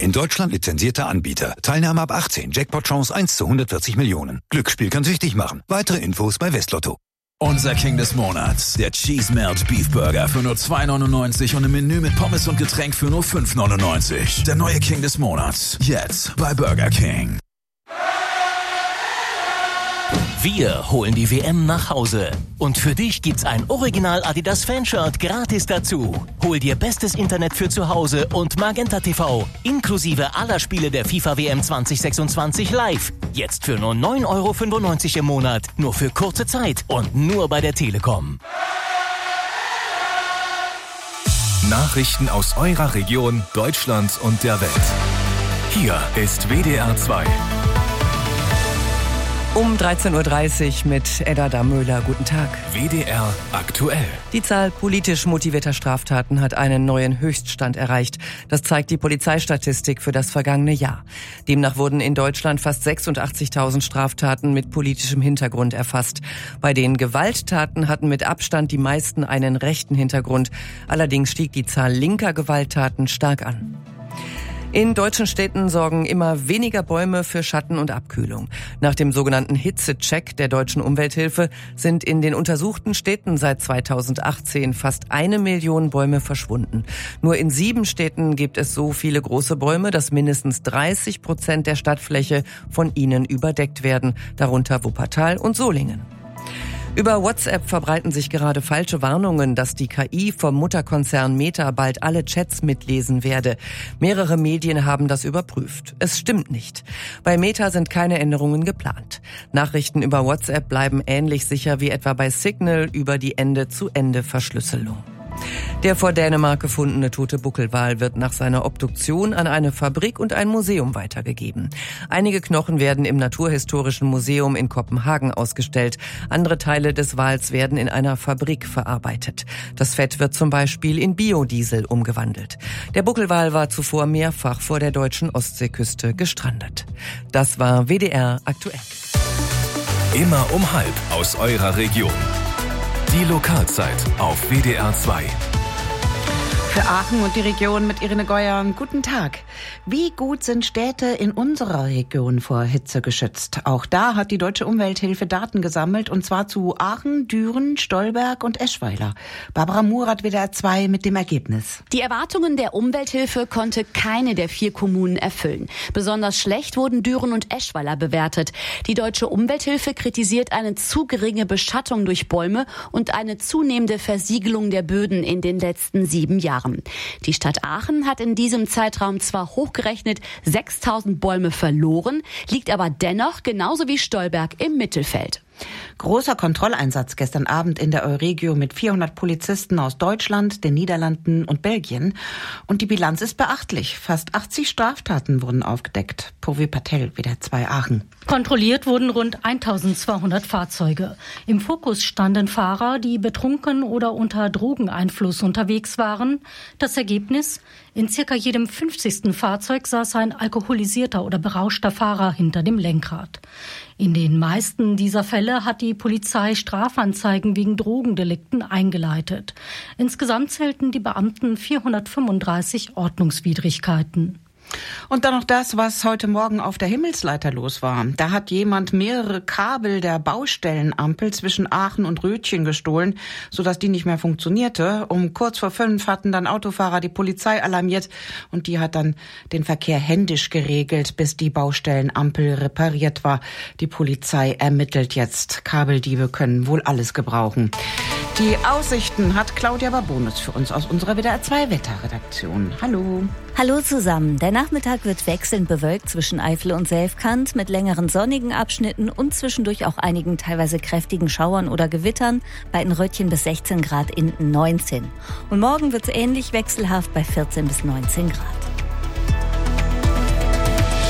In Deutschland lizenzierter Anbieter. Teilnahme ab 18. Jackpot-Chance 1 zu 140 Millionen. Glücksspiel kann süchtig machen. Weitere Infos bei Westlotto. Unser King des Monats, der Cheese Melt Beef Burger für nur 2,99 und ein Menü mit Pommes und Getränk für nur 5,99. Der neue King des Monats, jetzt bei Burger King. Wir holen die WM nach Hause. Und für dich gibt's ein Original Adidas Fanshirt gratis dazu. Hol dir bestes Internet für zu Hause und Magenta TV, inklusive aller Spiele der FIFA WM 2026 live. Jetzt für nur 9,95 € im Monat, nur für kurze Zeit und nur bei der Telekom. Nachrichten aus eurer Region, Deutschland und der Welt. Hier ist WDR 2. Um 13.30 Uhr mit Edda Damöhler. Guten Tag. WDR aktuell. Die Zahl politisch motivierter Straftaten hat einen neuen Höchststand erreicht. Das zeigt die Polizeistatistik für das vergangene Jahr. Demnach wurden in Deutschland fast 86.000 Straftaten mit politischem Hintergrund erfasst. Bei den Gewalttaten hatten mit Abstand die meisten einen rechten Hintergrund. Allerdings stieg die Zahl linker Gewalttaten stark an. In deutschen Städten sorgen immer weniger Bäume für Schatten und Abkühlung. Nach dem sogenannten Hitzecheck der Deutschen Umwelthilfe sind in den untersuchten Städten seit 2018 fast 1 Million Bäume verschwunden. Nur in 7 Städten gibt es so viele große Bäume, dass mindestens 30% der Stadtfläche von ihnen überdeckt werden, darunter Wuppertal und Solingen. Über WhatsApp verbreiten sich gerade falsche Warnungen, dass die KI vom Mutterkonzern Meta bald alle Chats mitlesen werde. Mehrere Medien haben das überprüft. Es stimmt nicht. Bei Meta sind keine Änderungen geplant. Nachrichten über WhatsApp bleiben ähnlich sicher wie etwa bei Signal über die Ende-zu-Ende-Verschlüsselung. Der vor Dänemark gefundene tote Buckelwal wird nach seiner Obduktion an eine Fabrik und ein Museum weitergegeben. Einige Knochen werden im Naturhistorischen Museum in Kopenhagen ausgestellt. Andere Teile des Wals werden in einer Fabrik verarbeitet. Das Fett wird zum Beispiel in Biodiesel umgewandelt. Der Buckelwal war zuvor mehrfach vor der deutschen Ostseeküste gestrandet. Das war WDR aktuell. Immer um 12:30 aus eurer Region. Die Lokalzeit auf WDR 2. Für Aachen und die Region mit Irene Geuer. Guten Tag. Wie gut sind Städte in unserer Region vor Hitze geschützt? Auch da hat die Deutsche Umwelthilfe Daten gesammelt, und zwar zu Aachen, Düren, Stolberg und Eschweiler. Barbara Murat, WDR 2 mit dem Ergebnis. Die Erwartungen der Umwelthilfe konnte keine der 4 Kommunen erfüllen. Besonders schlecht wurden Düren und Eschweiler bewertet. Die Deutsche Umwelthilfe kritisiert eine zu geringe Beschattung durch Bäume und eine zunehmende Versiegelung der Böden in den letzten 7 Jahren. Die Stadt Aachen hat in diesem Zeitraum zwar hochgerechnet 6.000 Bäume verloren, liegt aber dennoch genauso wie Stolberg im Mittelfeld. Großer Kontrolleinsatz gestern Abend in der Euregio mit 400 Polizisten aus Deutschland, den Niederlanden und Belgien. Und die Bilanz ist beachtlich. Fast 80 Straftaten wurden aufgedeckt. Purvi Patel, WDR 2 Aachen. Kontrolliert wurden rund 1.200 Fahrzeuge. Im Fokus standen Fahrer, die betrunken oder unter Drogeneinfluss unterwegs waren. Das Ergebnis? In circa jedem 50. Fahrzeug saß ein alkoholisierter oder berauschter Fahrer hinter dem Lenkrad. In den meisten dieser Fälle hat die Polizei Strafanzeigen wegen Drogendelikten eingeleitet. Insgesamt zählten die Beamten 435 Ordnungswidrigkeiten. Und dann noch das, was heute Morgen auf der Himmelsleiter los war. Da hat jemand mehrere Kabel der Baustellenampel zwischen Aachen und Rötchen gestohlen, sodass die nicht mehr funktionierte. Um kurz vor 5 hatten dann Autofahrer die Polizei alarmiert und die hat dann den Verkehr händisch geregelt, bis die Baustellenampel repariert war. Die Polizei ermittelt jetzt. Kabeldiebe können wohl alles gebrauchen. Die Aussichten hat Claudia Babonus für uns aus unserer WDR 2 Wetterredaktion. Hallo. Hallo zusammen. Der Nachmittag wird wechselnd bewölkt zwischen Eifel und Selfkant mit längeren sonnigen Abschnitten und zwischendurch auch einigen teilweise kräftigen Schauern oder Gewittern bei in Röttchen bis 16 Grad, in 19. Und morgen wird es ähnlich wechselhaft bei 14 bis 19 Grad.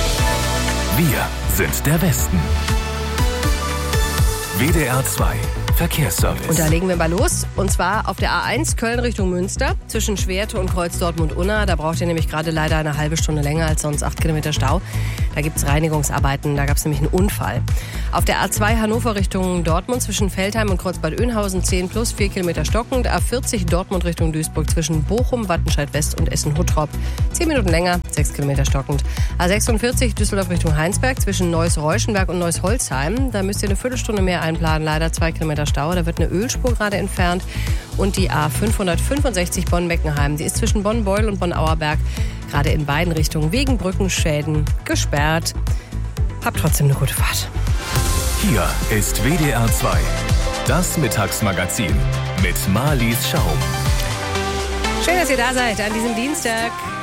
Wir sind der Westen. WDR 2 Verkehrsservice. Und da legen wir mal los. Und zwar auf der A1 Köln Richtung Münster zwischen Schwerte und Kreuz Dortmund-Unna. Da braucht ihr nämlich gerade leider eine halbe Stunde länger als sonst, 8 Kilometer Stau. Da gibt es Reinigungsarbeiten, da gab es nämlich einen Unfall. Auf der A2 Hannover Richtung Dortmund zwischen Feldheim und Kreuzbad-Oeynhausen 10 plus 4 Kilometer stockend. A40 Dortmund Richtung Duisburg zwischen Bochum, Wattenscheid West und Essen-Huttrop 10 Minuten länger, 6 Kilometer stockend. A46 Düsseldorf Richtung Heinsberg zwischen Neuss-Reuschenberg und Neuss-Holzheim. Da müsst ihr eine Viertelstunde mehr einplanen, leider 2 Kilometer Stau. Da wird eine Ölspur gerade entfernt. Und die A565 Bonn-Meckenheim, die ist zwischen Bonn-Beul und Bonn-Auerberg gerade in beiden Richtungen wegen Brückenschäden gesperrt. Habt trotzdem eine gute Fahrt. Hier ist WDR 2, das Mittagsmagazin mit Marlies Schaum. Schön, dass ihr da seid an diesem Dienstag.